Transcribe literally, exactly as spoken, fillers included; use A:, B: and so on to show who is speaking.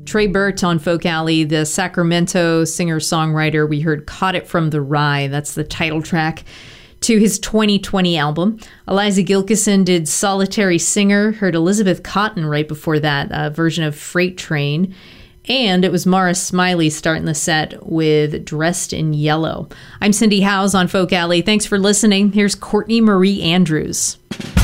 A: Trey Burt on Folk Alley, the Sacramento singer-songwriter. We heard Caught It From the Rye. That's the title track to his twenty twenty album. Eliza Gilkison did Solitary Singer. Heard Elizabeth Cotton right before that, a version of Freight Train. And it was Mara Smiley starting the set with Dressed in Yellow. I'm Cindy Howes on Folk Alley. Thanks for listening. Here's Courtney Marie Andrews.